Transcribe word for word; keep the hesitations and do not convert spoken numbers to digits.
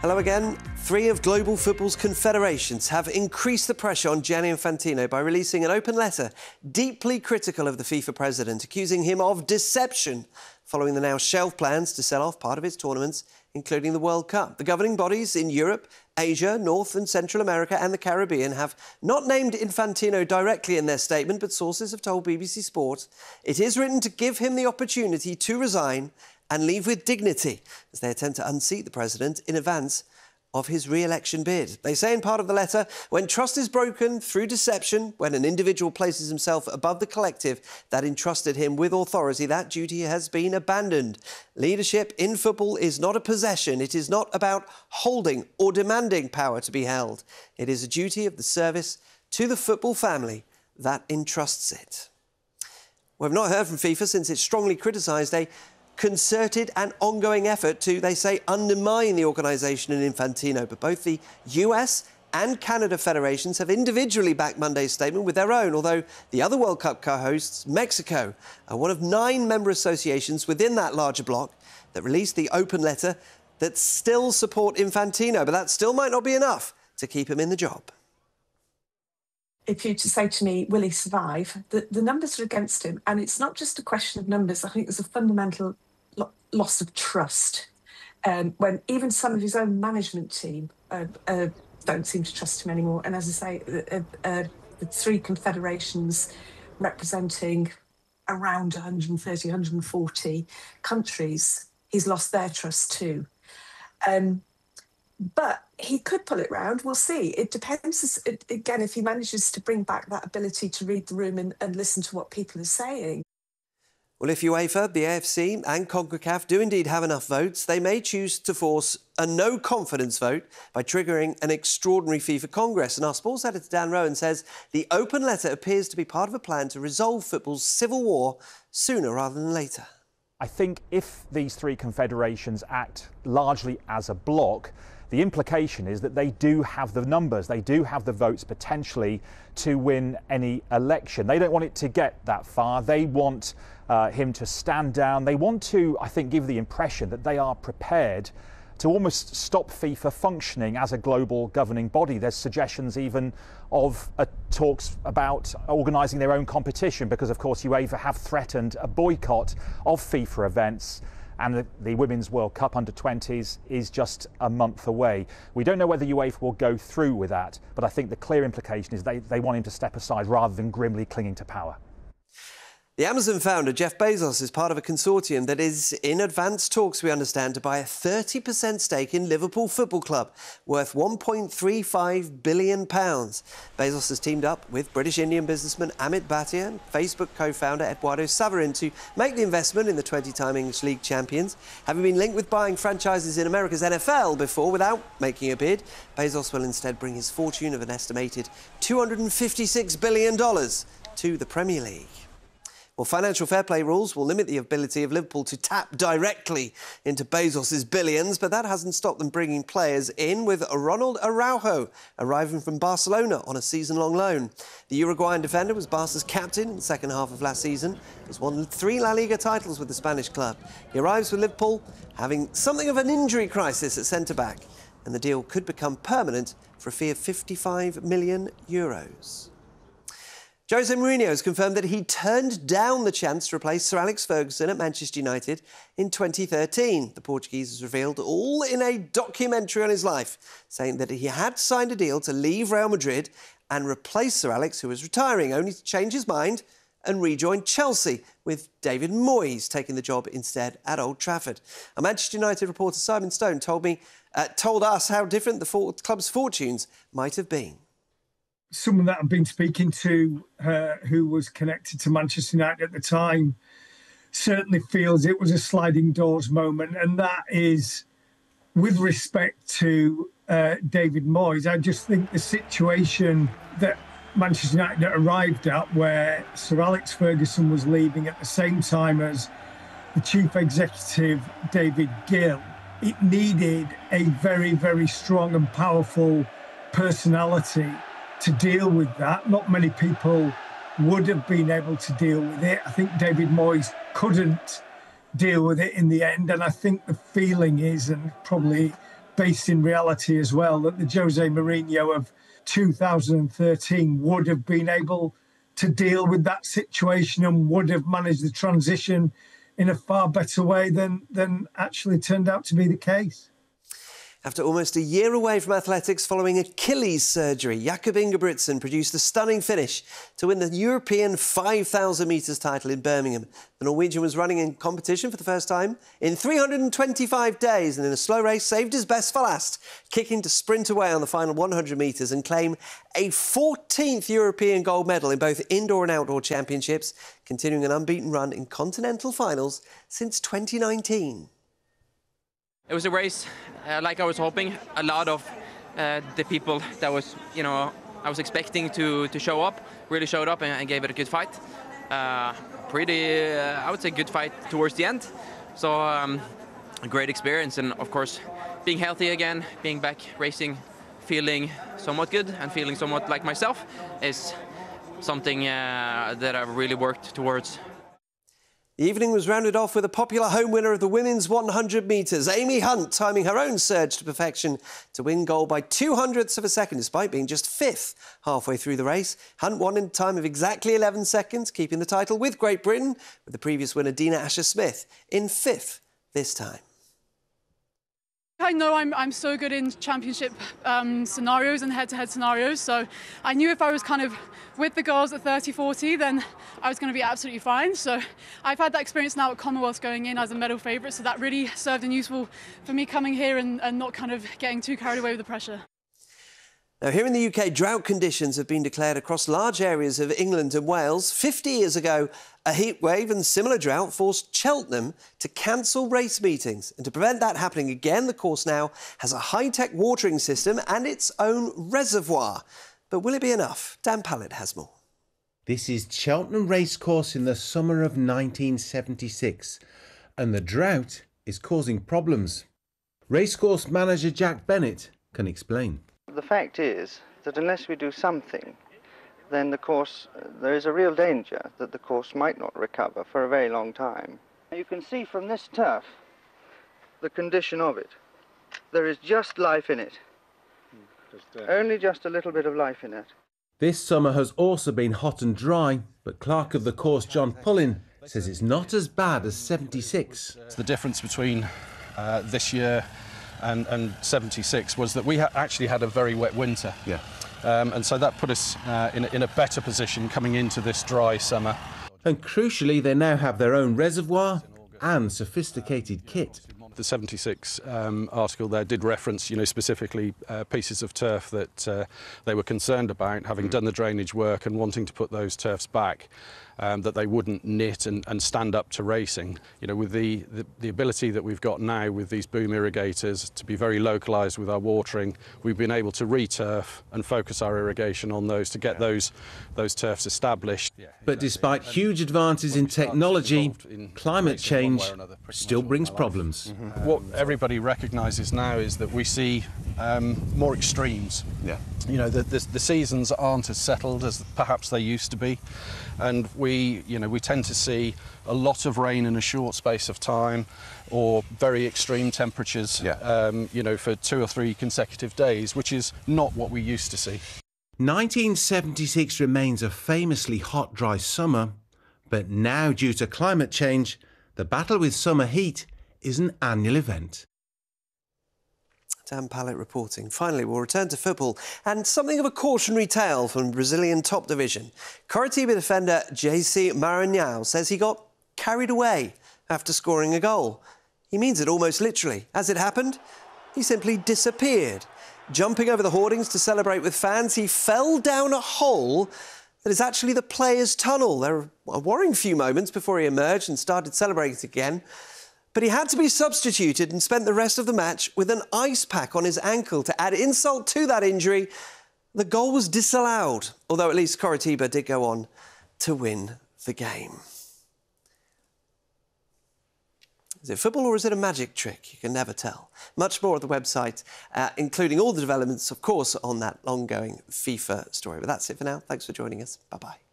Hello again. Three of global football's confederations have increased the pressure on Gianni Infantino by releasing an open letter deeply critical of the FIFA president, accusing him of deception following the now shelved plans to sell off part of its tournaments, including the World Cup. The governing bodies in Europe, Asia, North and Central America and the Caribbean have not named Infantino directly in their statement, but sources have told B B C Sport it is written to give him the opportunity to resign and leave with dignity as they attempt to unseat the president in advance of his re-election bid. They say in part of the letter, when trust is broken through deception, when an individual places himself above the collective that entrusted him with authority, that duty has been abandoned. Leadership in football is not a possession. It is not about holding or demanding power to be held. It is a duty of the service to the football family that entrusts it. We've not heard from FIFA since it strongly criticised a concerted and ongoing effort to, they say, undermine the organisation and Infantino. But both the U S and Canada federations have individually backed Monday's statement with their own, although the other World Cup co-hosts, Mexico, are one of nine member associations within that larger bloc that released the open letter that still support Infantino. But that still might not be enough to keep him in the job. If you to say to me, will he survive? The, the numbers are against him. And it's not just a question of numbers. I think there's a fundamental lo loss of trust. Um, when even some of his own management team uh, uh, don't seem to trust him anymore. And as I say, uh, uh, the three confederations representing around one hundred thirty, one hundred forty countries, he's lost their trust too. Um, But he could pull it round. We'll see. It depends, again, if he manages to bring back that ability to read the room and, and listen to what people are saying. Well, if UEFA, the A F C and CONCACAF do indeed have enough votes, they may choose to force a no-confidence vote by triggering an extraordinary FIFA Congress. And our sports editor, Dan Rowan, says the open letter appears to be part of a plan to resolve football's civil war sooner rather than later. I think if these three confederations act largely as a bloc, the implication is that they do have the numbers, they do have the votes potentially to win any election. They don't want it to get that far. They want uh, him to stand down. They want to, I think, give the impression that they are prepared to almost stop FIFA functioning as a global governing body. There's suggestions even of uh, talks about organising their own competition because, of course, UEFA have threatened a boycott of FIFA events. And the, the Women's World Cup under twenties is just a month away. We don't know whether UEFA will go through with that, but I think the clear implication is they, they want him to step aside rather than grimly clinging to power. The Amazon founder, Jeff Bezos, is part of a consortium that is in advanced talks, we understand, to buy a thirty percent stake in Liverpool Football Club, worth one point three five billion pounds. Bezos has teamed up with British-Indian businessman Amit Bhatia and Facebook co-founder Eduardo Saverin to make the investment in the twenty-time English League champions. Having been linked with buying franchises in America's N F L before without making a bid, Bezos will instead bring his fortune of an estimated two hundred fifty-six billion dollars to the Premier League. Well, financial fair play rules will limit the ability of Liverpool to tap directly into Bezos' billions, but that hasn't stopped them bringing players in, with Ronald Araujo arriving from Barcelona on a season-long loan. The Uruguayan defender was Barca's captain in the second half of last season, has won three La Liga titles with the Spanish club. He arrives with Liverpool having something of an injury crisis at centre-back, and the deal could become permanent for a fee of fifty-five million euros. Jose Mourinho has confirmed that he turned down the chance to replace Sir Alex Ferguson at Manchester United in twenty thirteen. The Portuguese has revealed all in a documentary on his life, saying that he had signed a deal to leave Real Madrid and replace Sir Alex, who was retiring, only to change his mind and rejoin Chelsea, with David Moyes taking the job instead at Old Trafford. A Manchester United reporter, Simon Stone, told me, uh, told us how different the for club's fortunes might have been. Someone that I've been speaking to uh, who was connected to Manchester United at the time certainly feels it was a sliding doors moment. And that is with respect to uh, David Moyes. I just think the situation that Manchester United arrived at, where Sir Alex Ferguson was leaving at the same time as the chief executive, David Gill, it needed a very, very strong and powerful personality to deal with that. Not many people would have been able to deal with it. I think David Moyes couldn't deal with it in the end. And I think the feeling is, and probably based in reality as well, that the Jose Mourinho of two thousand thirteen would have been able to deal with that situation and would have managed the transition in a far better way than, than actually turned out to be the case. After almost a year away from athletics following Achilles surgery, Jakob Ingebrigtsen produced a stunning finish to win the European five thousand metres title in Birmingham. The Norwegian was running in competition for the first time in three hundred twenty-five days and in a slow race saved his best for last, kicking to sprint away on the final one hundred metres and claim a fourteenth European gold medal in both indoor and outdoor championships, continuing an unbeaten run in continental finals since twenty nineteen. It was a race uh, like I was hoping. A lot of uh, the people that was, you know, I was expecting to, to show up really showed up and, and gave it a good fight. Uh, pretty, uh, I would say, good fight towards the end. So um, a great experience, and of course, being healthy again, being back racing, feeling somewhat good and feeling somewhat like myself is something uh, that I've really worked towards. The evening was rounded off with a popular home winner of the women's one hundred metres, Amy Hunt, timing her own surge to perfection to win gold by two hundredths of a second, despite being just fifth halfway through the race. Hunt won in a time of exactly eleven seconds, keeping the title with Great Britain, with the previous winner, Dina Asher-Smith, in fifth this time. I know I'm, I'm so good in championship um, scenarios and head-to-head scenarios, so I knew if I was kind of with the girls at thirty forty, then I was going to be absolutely fine. So I've had that experience now at Commonwealth going in as a medal favourite, so that really served and useful for me coming here and, and not kind of getting too carried away with the pressure. Now, here in the U K, drought conditions have been declared across large areas of England and Wales. fifty years ago, a heatwave and similar drought forced Cheltenham to cancel race meetings. And to prevent that happening again, the course now has a high-tech watering system and its own reservoir. But will it be enough? Dan Pallett has more. This is Cheltenham Racecourse in the summer of nineteen seventy-six, and the drought is causing problems. Racecourse manager Jack Bennett can explain. The fact is that unless we do something, then the course, uh, there is a real danger that the course might not recover for a very long time. You can see from this turf the condition of it. There is just life in it. Just, uh... Only just a little bit of life in it. This summer has also been hot and dry, but clerk of the course John Pullin says it's not as bad as seventy-six. It's the difference between uh, this year and, and seventy-six was that we ha actually had a very wet winter. Yeah. Um, and so that put us uh, in, a, in a better position coming into this dry summer. And crucially, they now have their own reservoir and sophisticated kit. The seventy-six um, article there did reference, you know, specifically uh, pieces of turf that uh, they were concerned about, having done the drainage work and wanting to put those turfs back, um, that they wouldn't knit and, and stand up to racing. You know, with the, the, the ability that we've got now with these boom irrigators to be very localised with our watering, we've been able to re-turf and focus our irrigation on those to get those, those turfs established. But despite huge advances in technology, climate change still brings problems. Mm-hmm. What everybody recognises now is that we see um, more extremes. Yeah. You know, the, the, the seasons aren't as settled as perhaps they used to be, and we, you know, we tend to see a lot of rain in a short space of time, or very extreme temperatures. Yeah. Um, you know, for two or three consecutive days, which is not what we used to see. nineteen seventy-six remains a famously hot, dry summer, but now, due to climate change, the battle with summer heat is an annual event. Dan Pallett reporting. Finally, we'll return to football and something of a cautionary tale from Brazilian top division. Coritiba defender J C Maranhão says he got carried away after scoring a goal. He means it almost literally. As it happened, he simply disappeared. Jumping over the hoardings to celebrate with fans, he fell down a hole that is actually the players' tunnel. There were a worrying few moments before he emerged and started celebrating again. But he had to be substituted and spent the rest of the match with an ice pack on his ankle to add insult to that injury. The goal was disallowed, although at least Coritiba did go on to win the game. Is it football or is it a magic trick? You can never tell. Much more at the website, uh, including all the developments, of course, on that ongoing FIFA story. But that's it for now. Thanks for joining us. Bye-bye.